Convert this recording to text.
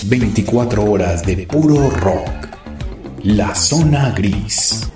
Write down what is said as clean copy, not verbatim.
24 horas de puro rock. La Zona Gris.